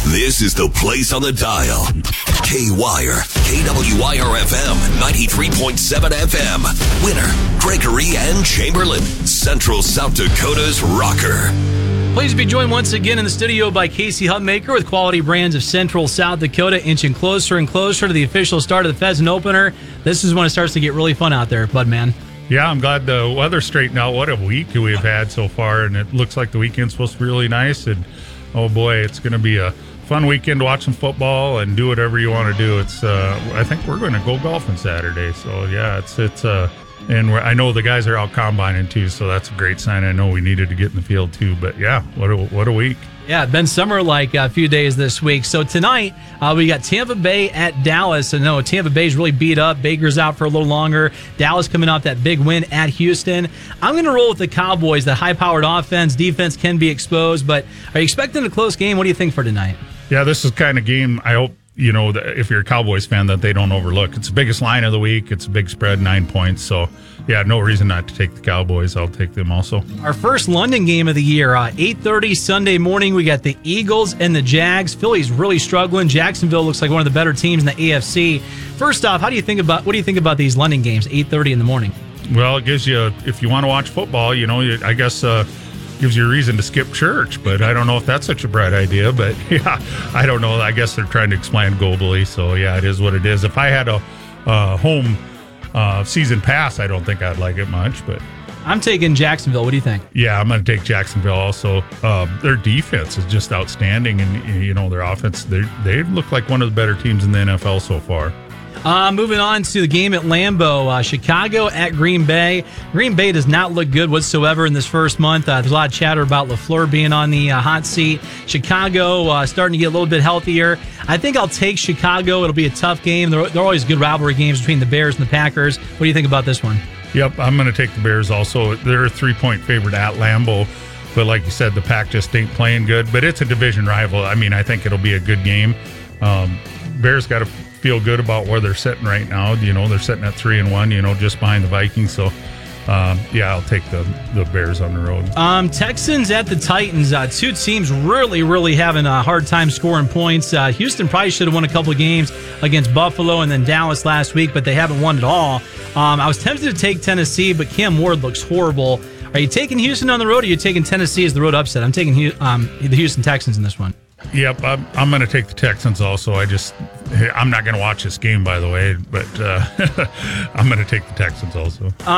This is the place on the dial. K-Wire, KWIR-FM, 93.7 FM. Winner, Gregory and Chamberlain, Central South Dakota's rocker. Pleased to be joined once again in the studio by Casey Hutmaker with Quality Brands of Central South Dakota, inching closer and closer to the official start of the Pheasant Opener. This is when it starts to get really fun out there, bud man. Yeah, I'm glad the weather straightened out. What a week we've had so far, and it looks like the weekend's supposed to be really nice. And oh boy, it's going to be a fun weekend to watch some football and do whatever you want to do. It's I think we're going to go golfing Saturday. So yeah, and I know the guys are out combining too, so that's a great sign. I know we needed to get in the field too, but yeah, what a week. Yeah, been summer-like a few days this week. So tonight, we got Tampa Bay at Dallas. And no, Tampa Bay's really beat up. Baker's out for a little longer. Dallas coming off that big win at Houston. I'm going to roll with the Cowboys. The high-powered offense, defense can be exposed. But are you expecting a close game? What do you think for tonight? Yeah, this is the kind of game I hope, that if you're a Cowboys fan, that they don't overlook. It's the biggest line of the week. It's a big spread, 9 points. So, yeah, no reason not to take the Cowboys. I'll take them also. Our first London game of the year, 8:30 Sunday morning. We got the Eagles and the Jags. Philly's really struggling. Jacksonville looks like one of the better teams in the AFC. First off, what do you think about these London games, 8:30 in the morning? Well, it gives you, if you want to watch football, I guess gives you a reason to skip church, but I don't know if that's such a bright idea. But yeah, I don't know. I guess they're trying to expand globally. So yeah, it is what it is. If I had a home season pass, I don't think I'd like it much, but I'm taking Jacksonville. What do you think? Yeah, I'm going to take Jacksonville also. Their defense is just outstanding, and their offense, they look like one of the better teams in the NFL so far. Moving on to the game at Lambeau, Chicago at Green Bay. Green Bay does not look good whatsoever in this first month. There's a lot of chatter about LaFleur being on the hot seat. Chicago starting to get a little bit healthier. I think I'll take Chicago. It'll be a tough game. There are always good rivalry games between the Bears and the Packers. What do you think about this one? Yep, I'm going to take the Bears also. They're a 3-point favorite at Lambeau. But like you said, the Pack just ain't playing good. But it's a division rival. I mean, I think it'll be a good game. Bears got to feel good about where they're sitting right now. They're sitting at 3-1, just behind the Vikings. So, yeah, I'll take the Bears on the road. Texans at the Titans. Two teams really, really having a hard time scoring points. Houston probably should have won a couple of games against Buffalo and then Dallas last week, but they haven't won at all. I was tempted to take Tennessee, but Cam Ward looks horrible. Are you taking Houston on the road, or are you taking Tennessee as the road upset? I'm taking the Houston Texans in this one. Yep, I'm going to take the Texans also. I'm not going to watch this game, by the way, but I'm going to take the Texans also.